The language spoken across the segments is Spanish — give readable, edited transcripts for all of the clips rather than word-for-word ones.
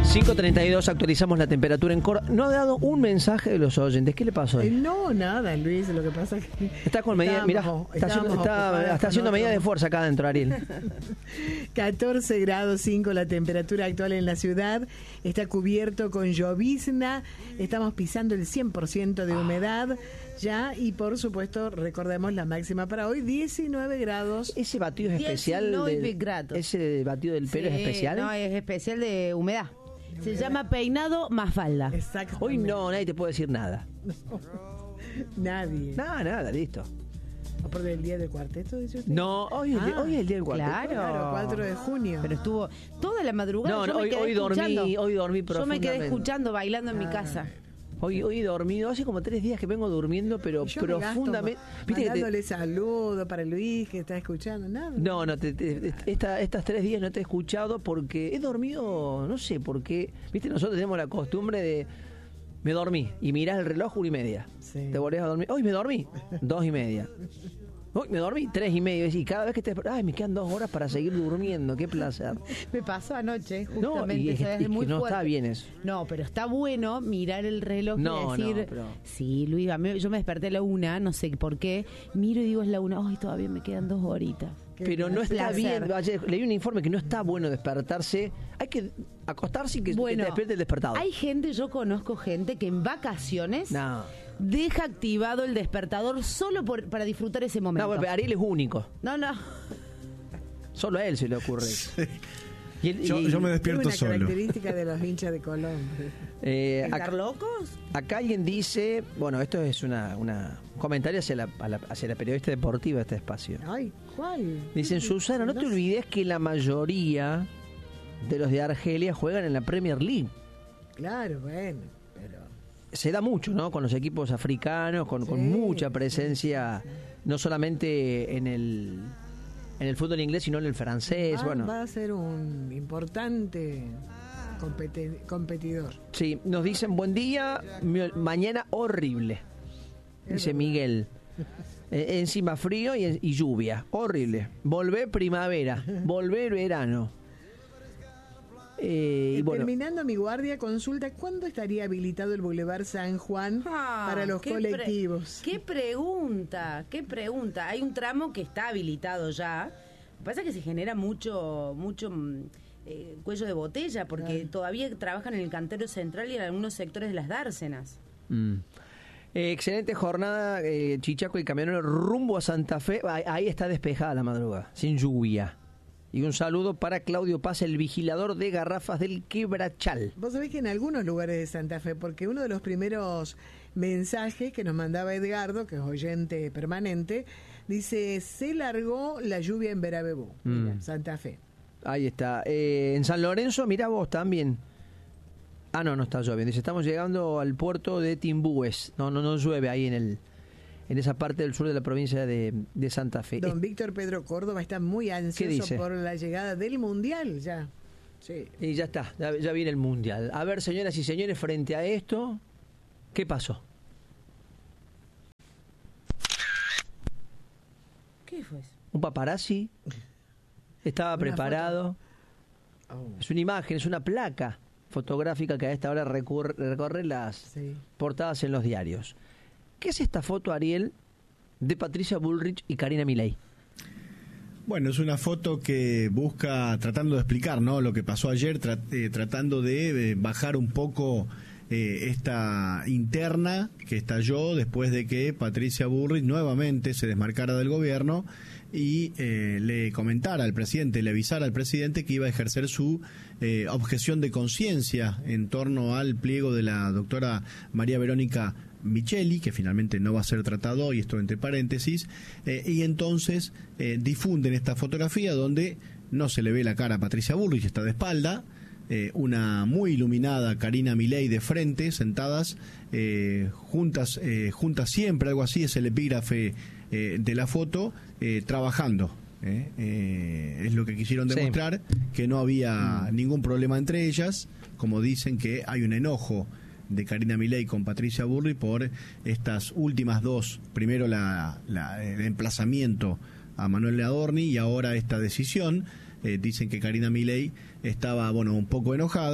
5:32, actualizamos la temperatura en Córdoba. No ha dado un mensaje de los oyentes. ¿Qué le pasó hoy? No, nada, Luis. Lo que pasa es que... Está con medida, mirá, está haciendo medida de fuerza acá adentro, Ariel. 14 grados 5 la temperatura actual en la ciudad. Está cubierto con llovizna. Estamos pisando el 100% de humedad ya. Y por supuesto, recordemos la máxima para hoy, 19 grados. ¿Ese batido es especial? 19 grados. ¿Ese batido del pelo es especial? No, es especial de humedad. Se llama peinado más falda. Exacto. Hoy no, nadie te puede decir nada. Nadie. Nada, listo. ¿Aparte del día del cuarteto, dice usted? No, hoy es el día del cuarteto. Claro. 4 de junio. Pero estuvo toda la madrugada. No, yo me quedé hoy dormí Yo me quedé profundamente. escuchando, bailando en mi casa. Hoy dormido, hace como 3 días que vengo durmiendo, pero Yo profundamente. ¿Viste mandándole saludo para Luis que está escuchando, nada. No, estas 3 días no te he escuchado porque he dormido, no sé por qué. Viste, nosotros tenemos la costumbre de me dormí y mirás el reloj 1:30. Sí. Te volvés a dormir. Hoy me dormí 2:30. Hoy me dormí 3:30 y cada vez que me quedan 2 horas para seguir durmiendo. Qué placer. Me pasó anoche, No, justamente. y es muy no fuerte. está bien eso. No, pero está bueno mirar el reloj y decir, pero... sí, Luis, yo me desperté a la 1, no sé por qué, miro y digo es la 1, ay, todavía me quedan 2 horitas. Pero no está placer. bien. Ayer leí un informe que no está bueno despertarse. Hay que acostarse y que te despierte el despertador. Yo conozco gente que en vacaciones No. deja activado el despertador solo para disfrutar ese momento. No, pero Ariel es único. No. Solo a él se le ocurre. Sí. Yo me despierto es solo. una característica de los hinchas de Colón. ¿Estar locos? Acá alguien dice, bueno, esto es un comentario hacia la periodista deportiva de este espacio. Ay, ¿cuál? Dicen, Susana, no te olvides que la mayoría de los de Argelia juegan en la Premier League. Claro, bueno, pero... Se da mucho, ¿no? Con los equipos africanos, con mucha presencia, no solamente en el fútbol inglés, sino en el francés. Va a ser un importante competidor. Sí, nos dicen, buen día, mañana horrible, dice Miguel. Encima frío y lluvia, horrible. Volver primavera, volver verano. Y bueno, terminando mi guardia, consulta ¿cuándo estaría habilitado el Boulevard San Juan para los colectivos? ¿Qué pregunta? Hay un tramo que está habilitado ya. Lo que pasa es que se genera mucho cuello de botella porque todavía trabajan en el cantero central y en algunos sectores de las dársenas. Excelente jornada, Chichaco y camionero rumbo a Santa Fe. Ahí está despejada la madrugada, sin lluvia. Y un saludo para Claudio Paz, el vigilador de garrafas del Quebrachal. Vos sabés que en algunos lugares de Santa Fe, porque uno de los primeros mensajes que nos mandaba Edgardo, que es oyente permanente, dice, se largó la lluvia en Verabebú, Santa Fe. Ahí está. En San Lorenzo, mirá vos también. No está lloviendo. Dice, estamos llegando al puerto de Timbúes. No llueve ahí en esa parte del sur de la provincia de Santa Fe. Don Víctor Pedro Córdoba está muy ansioso por la llegada del Mundial, ya. Sí. Y ya está, ya viene el Mundial. A ver, señoras y señores, frente a esto, ¿qué pasó? ¿Qué fue eso? Un paparazzi estaba preparado. Es una imagen, es una placa fotográfica que a esta hora recorre las portadas en los diarios. ¿Qué es esta foto, Ariel, de Patricia Bullrich y Karina Milei? Bueno, es una foto que busca, tratando de explicar, ¿no?, lo que pasó ayer, tratando de bajar un poco esta interna que estalló después de que Patricia Bullrich nuevamente se desmarcara del gobierno y le comentara al presidente, le avisara al presidente que iba a ejercer su objeción de conciencia en torno al pliego de la doctora María Verónica Micheli, que finalmente no va a ser tratado, y esto entre paréntesis, y entonces difunden esta fotografía donde no se le ve la cara a Patricia Bullrich, está de espalda, una muy iluminada Karina Milei de frente, sentadas juntas siempre, algo así es el epígrafe de la foto, trabajando. Es lo que quisieron demostrar, que no había ningún problema entre ellas, como dicen que hay un enojo de Karina Milei con Patricia Bullrich por estas últimas dos, primero el emplazamiento a Manuel Adorni y ahora esta decisión. Dicen que Karina Milei estaba un poco enojada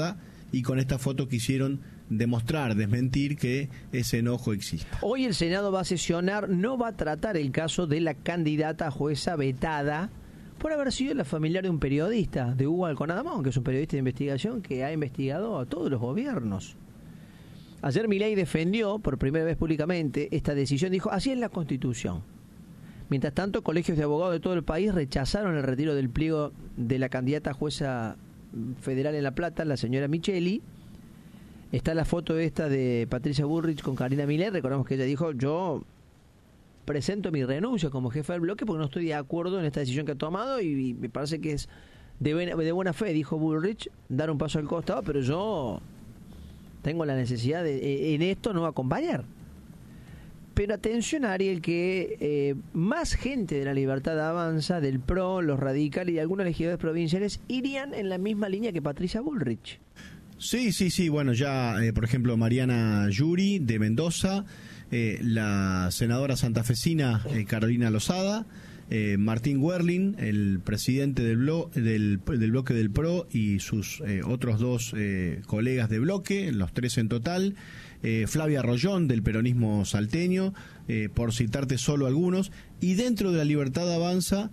y con esta foto quisieron demostrar, desmentir que ese enojo existe. Hoy el Senado va a sesionar, no va a tratar el caso de la candidata a jueza vetada por haber sido la familiar de un periodista, de Hugo Alconadamón, que es un periodista de investigación que ha investigado a todos los gobiernos. Ayer Milei defendió por primera vez públicamente esta decisión, dijo, así es la Constitución. Mientras tanto, colegios de abogados de todo el país rechazaron el retiro del pliego de la candidata a jueza federal en La Plata, la señora Micheli. Está la foto esta de Patricia Bullrich con Karina Milei. Recordemos que ella dijo, yo presento mi renuncia como jefa del bloque porque no estoy de acuerdo en esta decisión que ha tomado y me parece que es de buena fe, dijo Bullrich, dar un paso al costado, pero yo tengo la necesidad de en esto no acompañar. Pero atención, Ariel, que más gente de la Libertad Avanza, del PRO, los radicales y algunos legisladores provinciales irían en la misma línea que Patricia Bullrich. Sí, bueno, ya, por ejemplo, Mariana Yuri, de Mendoza, la senadora santafesina Carolina Lozada, Martín Werling, el presidente del bloque del PRO y sus otros dos colegas de bloque, los 3 en total, Flavia Rollón, del peronismo salteño, por citarte solo algunos, y dentro de la Libertad Avanza,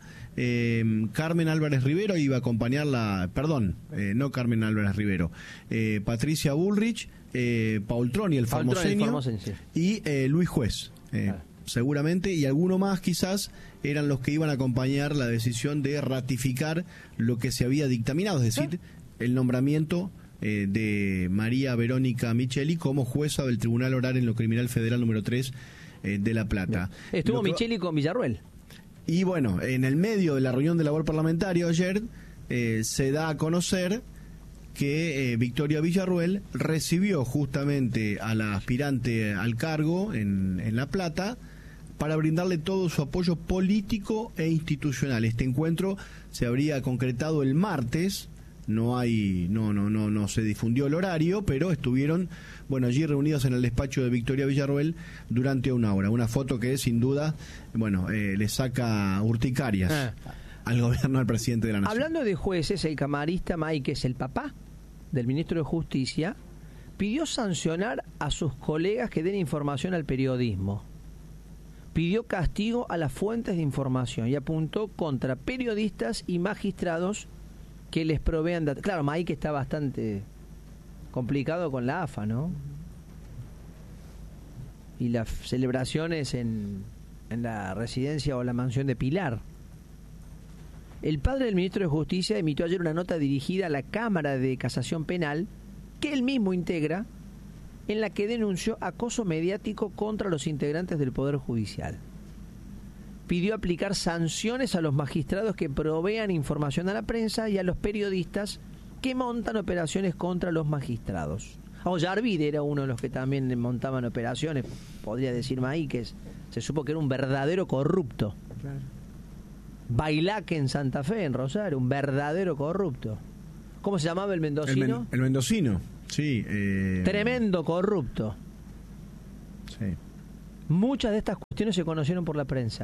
Carmen Álvarez Rivero iba a acompañarla, no Carmen Álvarez Rivero, Patricia Bullrich, Paul Troni, el formoseño, sí. Y Luis Juez, seguramente, y alguno más quizás eran los que iban a acompañar la decisión de ratificar lo que se había dictaminado, es decir, el nombramiento de María Verónica Micheli como jueza del Tribunal Oral en lo Criminal Federal número 3 de La Plata. Bien. Estuvo Micheli con Villarruel. Y bueno, en el medio de la reunión de labor parlamentaria ayer se da a conocer que Victoria Villarruel recibió justamente a la aspirante al cargo en La Plata para brindarle todo su apoyo político e institucional. Este encuentro se habría concretado el martes. No se difundió el horario, pero estuvieron, allí reunidos en el despacho de Victoria Villarruel durante una hora. Una foto que sin duda, le saca urticarias al gobierno del presidente de la Nación. Hablando de jueces, el camarista Máiquez, el papá del ministro de Justicia, pidió sancionar a sus colegas que den información al periodismo. Pidió castigo a las fuentes de información y apuntó contra periodistas y magistrados que les provean datos. Claro, Máiquez está bastante complicado con la AFA, ¿no? Y las celebraciones en la residencia o la mansión de Pilar. El padre del ministro de Justicia emitió ayer una nota dirigida a la Cámara de Casación Penal, que él mismo integra, en la que denunció acoso mediático contra los integrantes del Poder Judicial. Pidió aplicar sanciones a los magistrados que provean información a la prensa y a los periodistas que montan operaciones contra los magistrados. Ollarvide era uno de los que también montaban operaciones, podría decir Máiquez. Se supo que era un verdadero corrupto. Claro. Bailaque en Santa Fe, en Rosario, un verdadero corrupto. ¿Cómo se llamaba el mendocino? El mendocino, sí. Tremendo corrupto. Sí. Muchas de estas cuestiones se conocieron por la prensa.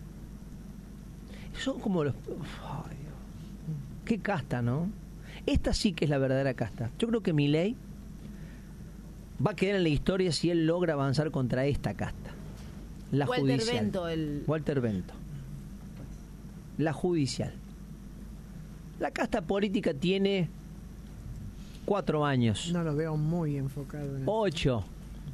Son como los... Ay, Dios. Qué casta, ¿no? Esta sí que es la verdadera casta. Yo creo que Milei va a quedar en la historia si él logra avanzar contra esta casta. La Walter judicial. Bento, Walter Bento. La judicial. La casta política tiene 4 años. No lo veo muy enfocado en 8.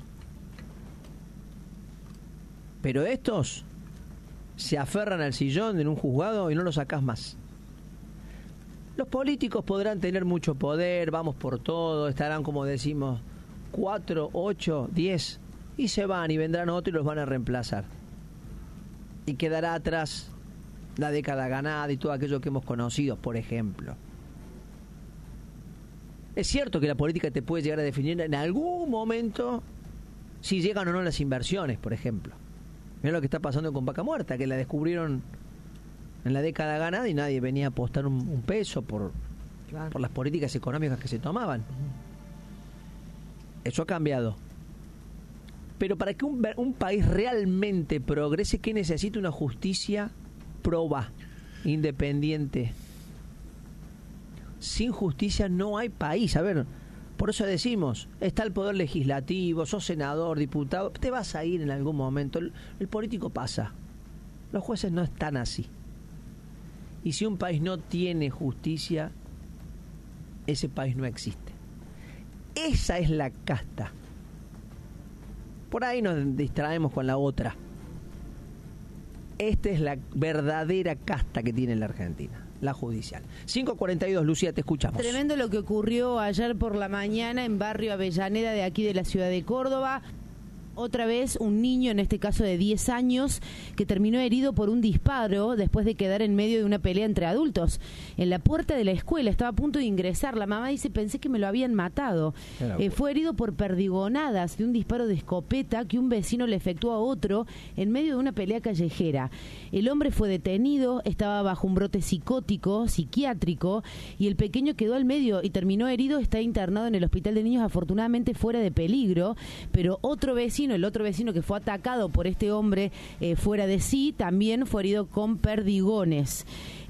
Pero estos se aferran al sillón en un juzgado y no lo sacás más. Los políticos podrán tener mucho poder, vamos por todo, estarán, como decimos, 4, 8, 10, y se van y vendrán otros y los van a reemplazar. Y quedará atrás la década ganada y todo aquello que hemos conocido, por ejemplo. Es cierto que la política te puede llegar a definir en algún momento si llegan o no las inversiones, por ejemplo. Mirá lo que está pasando con Vaca Muerta, que la descubrieron en la década ganada y nadie venía a apostar un peso por las políticas económicas que se tomaban. Eso ha cambiado. Pero para que un país realmente progrese, ¿qué necesita? Una justicia proba, independiente. Sin justicia no hay país. A ver, Por eso decimos, está el poder legislativo, sos senador, diputado, te vas a ir en algún momento. El político pasa. Los jueces no están así. Y si un país no tiene justicia, ese país no existe. Esa es la casta. Por ahí nos distraemos con la otra. Esta es la verdadera casta que tiene la Argentina, la judicial. 5:42, Lucía, te escuchamos. Tremendo lo que ocurrió ayer por la mañana en barrio Avellaneda de aquí de la ciudad de Córdoba. Otra vez un niño, en este caso de 10 años, que terminó herido por un disparo después de quedar en medio de una pelea entre adultos. En la puerta de la escuela, estaba a punto de ingresar. La mamá dice, pensé que me lo habían matado. Fue herido por perdigonadas de un disparo de escopeta que un vecino le efectuó a otro en medio de una pelea callejera. El hombre fue detenido, estaba bajo un brote psicótico, psiquiátrico, y el pequeño quedó al medio y terminó herido. Está internado en el hospital de niños, afortunadamente fuera de peligro, pero el otro vecino que fue atacado por este hombre fuera de sí, también fue herido con perdigones.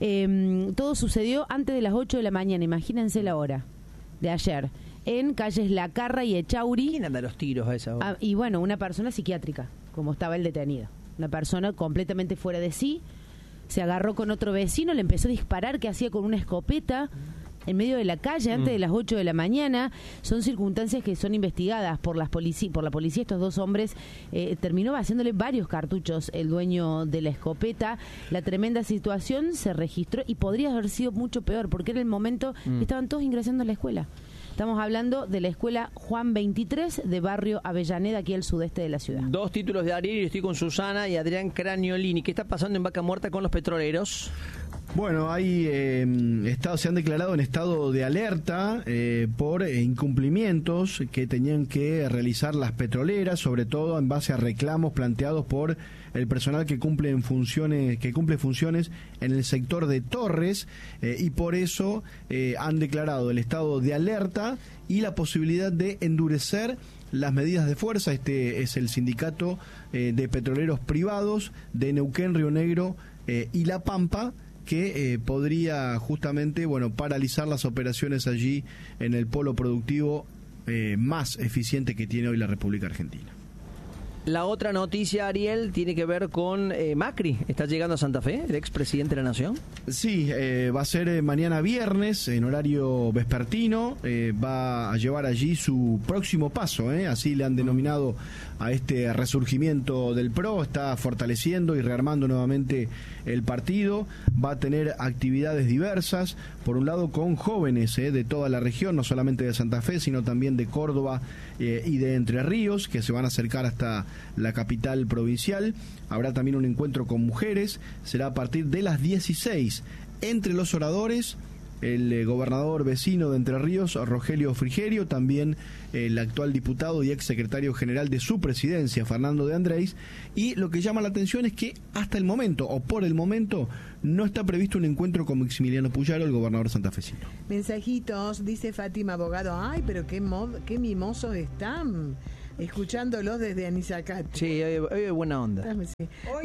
Todo sucedió antes de las 8 de la mañana, imagínense la hora de ayer, en calles La Carra y Echauri. ¿Quién anda a los tiros a esa hora? Y bueno, una persona psiquiátrica, como estaba el detenido. Una persona completamente fuera de sí, se agarró con otro vecino, le empezó a disparar, que hacía con una escopeta en medio de la calle antes de las 8 de la mañana. Son circunstancias que son investigadas por la policía. Estos dos hombres terminó vaciándole varios cartuchos el dueño de la escopeta. La tremenda situación se registró y podría haber sido mucho peor, porque era el momento que estaban todos ingresando a la escuela. Estamos hablando de la escuela Juan 23 de barrio Avellaneda, aquí al sudeste de la ciudad. 2 títulos de Ariel y estoy con Susana y Adrián Craniolini. ¿Qué está pasando en Vaca Muerta con los petroleros? Bueno, se han declarado en estado de alerta por incumplimientos que tenían que realizar las petroleras, sobre todo en base a reclamos planteados por el personal que cumple funciones en el sector de Torres, y por eso han declarado el estado de alerta y la posibilidad de endurecer las medidas de fuerza. Este es el sindicato de petroleros privados de Neuquén, Río Negro y La Pampa, que podría justamente paralizar las operaciones allí en el polo productivo más eficiente que tiene hoy la República Argentina. La otra noticia, Ariel, tiene que ver con Macri. ¿Está llegando a Santa Fe, el expresidente de la Nación? Sí, va a ser mañana viernes, en horario vespertino. Va a llevar allí su próximo paso, así le han denominado a este resurgimiento del PRO. Está fortaleciendo y rearmando nuevamente el partido. Va a tener actividades diversas, por un lado con jóvenes de toda la región, no solamente de Santa Fe, sino también de Córdoba y de Entre Ríos, que se van a acercar hasta la capital provincial. Habrá también un encuentro con mujeres, será a partir de las 16. Entre los oradores, el gobernador vecino de Entre Ríos, Rogelio Frigerio, también el actual diputado y ex secretario general de su presidencia, Fernando de Andrés. Y lo que llama la atención es que hasta el momento, o por el momento, no está previsto un encuentro con Maximiliano Puyaro, el gobernador santafesino. Mensajitos, dice Fátima Abogado, ay, pero qué mimosos están, escuchándolos desde Anizacate. Sí, hoy hay buena onda. Sí.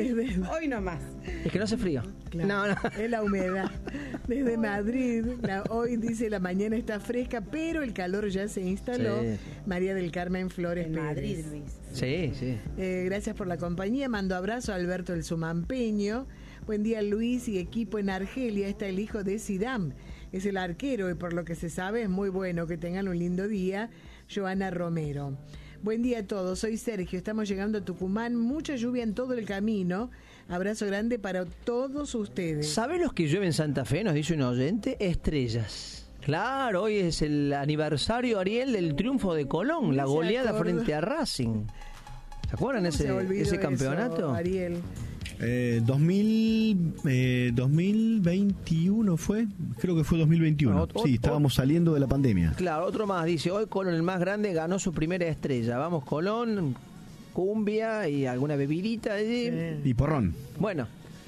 Hoy nomás. Es que no hace frío. Claro, no. Es la humedad. Desde Madrid, hoy dice la mañana está fresca, pero el calor ya se instaló. Sí. María del Carmen Flores Pérez. Madrid, Luis. Sí, sí. Gracias por la compañía. Mando abrazo a Alberto del Sumampeño. Buen día, Luis y equipo. En Argelia está el hijo de Sidam. Es el arquero y por lo que se sabe es muy bueno. Que tengan un lindo día. Joana Romero. Buen día a todos, soy Sergio, estamos llegando a Tucumán, mucha lluvia en todo el camino, abrazo grande para todos ustedes. ¿Sabe los que llueve en Santa Fe? Nos dice un oyente, estrellas. Claro, hoy es el aniversario, Ariel, del triunfo de Colón, la goleada frente a Racing. ¿Se acuerdan ese campeonato? Eso, Ariel. 2021 fue, creo que fue 2021. Sí, estábamos saliendo de la pandemia. Claro, otro más, dice, hoy Colón, el más grande, ganó su primera estrella. Vamos, Colón, cumbia y alguna bebidita. Y porrón. Bueno.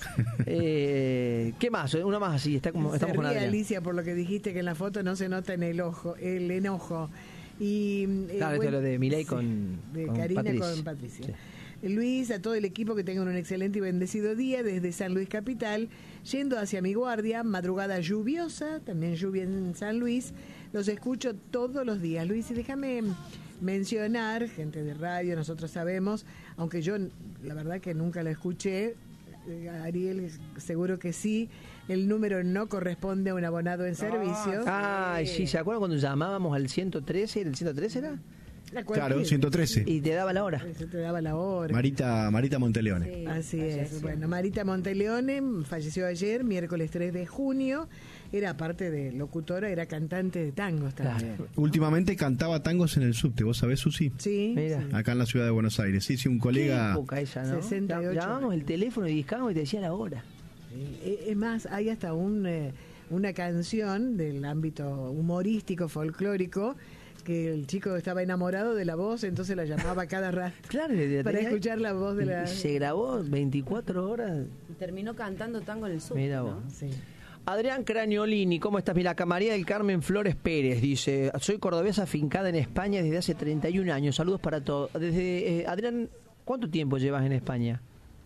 ¿Qué más? Uno más así, estamos con Adrián. Alicia, por lo que dijiste que en la foto no se nota el enojo. Y, claro, esto es lo de Milei de Karina con Patricia. Sí. Luis, a todo el equipo que tengan un excelente y bendecido día desde San Luis Capital, yendo hacia Mi Guardia, madrugada lluviosa, también lluvia en San Luis, Los escucho todos los días. Luis, y déjame mencionar, gente de radio, nosotros sabemos, aunque yo la verdad que nunca lo escuché, Ariel seguro que sí, el número no corresponde a un abonado en servicio. Sí, ¿se acuerdan cuando llamábamos al 113? ¿El 113 era? Claro, 113. Y te daba la hora. Te daba la hora. Marita Monteleone. Sí, así es. Bueno, Marita Monteleone falleció ayer, miércoles 3 de junio. Era, aparte de locutora, era cantante de tangos también. Claro. Últimamente cantaba tangos en el subte, ¿vos sabés, Susi? Sí. Mira. Acá en la ciudad de Buenos Aires. Sí, un colega... ¿Qué época esa, no? 68. Llamábamos el teléfono y discábamos y te decía la hora. Es más, hay hasta una canción del ámbito humorístico, folclórico, que el chico estaba enamorado de la voz, entonces la llamaba cada rato. Claro, para escuchar la voz de la... Y se grabó 24 horas. Y terminó cantando tango en el sur. Mira vos. ¿no? Sí. Adrián Craniolini, ¿cómo estás? Mira, acá María del Carmen Flores Pérez dice: soy cordobesa afincada en España desde hace 31 años. Saludos para todos. Adrián, ¿cuánto tiempo llevas en España?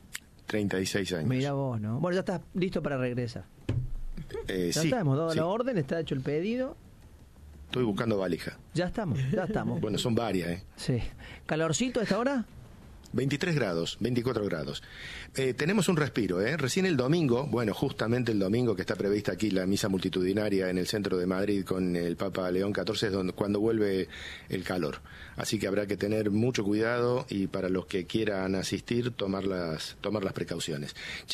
36 años. Mira vos, ¿no? Bueno, ya estás listo para regresar. Ya sí, hemos dado sí. la orden, está hecho el pedido. Estoy buscando valija. Ya estamos. Bueno, son varias, Sí. ¿Calorcito a esta hora? 23 grados, 24 grados. Tenemos un respiro, Recién el domingo, bueno, justamente el domingo que está prevista aquí la misa multitudinaria en el centro de Madrid con el Papa León XIV es cuando vuelve el calor. Así que habrá que tener mucho cuidado y para los que quieran asistir, tomar las precauciones.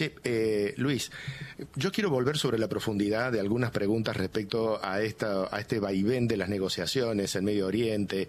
Luis, yo quiero volver sobre la profundidad de algunas preguntas respecto a este vaivén de las negociaciones en Medio Oriente.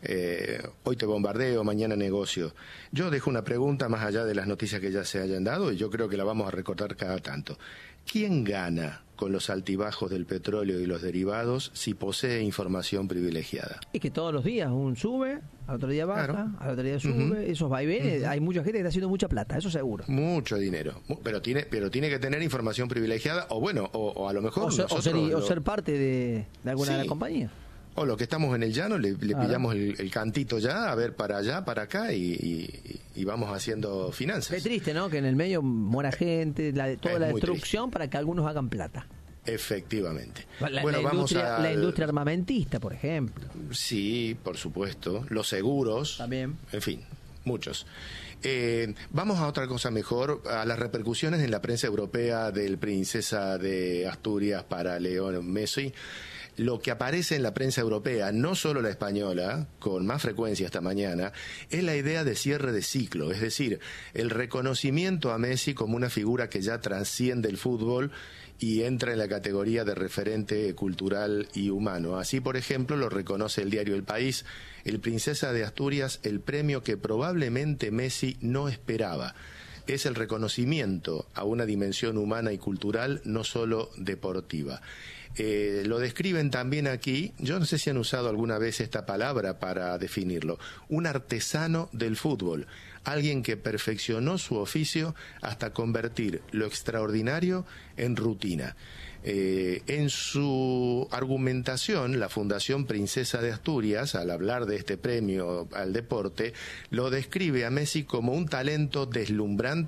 Hoy te bombardeo, mañana negocio. Yo dejo una pregunta más allá de las noticias que ya se hayan dado y yo creo que la vamos a recordar cada tanto. ¿Quién gana con los altibajos del petróleo y los derivados si posee información privilegiada? Es que todos los días un sube, al otro día baja, Claro. al otro día sube, esos vaivenes, hay mucha gente que está haciendo mucha plata, eso seguro. Mucho dinero, pero tiene que tener información privilegiada o a lo mejor O ser parte de alguna de las Sí. compañías. O los que estamos en el llano le pillamos el cantito ya, a ver para allá, para acá y vamos haciendo finanzas. Es triste, ¿no? Que en el medio muera gente, toda Es la muy destrucción para que algunos hagan plata. Efectivamente. La industria armamentista, por ejemplo. Sí, por supuesto. Los seguros. También. En fin, muchos. Vamos a otra cosa mejor, a las repercusiones en la prensa europea del Princesa de Asturias para León Messi. Lo que aparece en la prensa europea, no solo la española, con más frecuencia esta mañana, es la idea de cierre de ciclo, es decir, el reconocimiento a Messi como una figura que ya trasciende el fútbol y entra en la categoría de referente cultural y humano. Así, por ejemplo, lo reconoce el diario El País, el Princesa de Asturias, el premio que probablemente Messi no esperaba. Es el reconocimiento a una dimensión humana y cultural, no solo deportiva. Lo describen también aquí, yo no sé si han usado alguna vez esta palabra para definirlo, un artesano del fútbol, alguien que perfeccionó su oficio hasta convertir lo extraordinario en rutina. En su argumentación, la Fundación Princesa de Asturias, al hablar de este premio al deporte, lo describe a Messi como un talento deslumbrante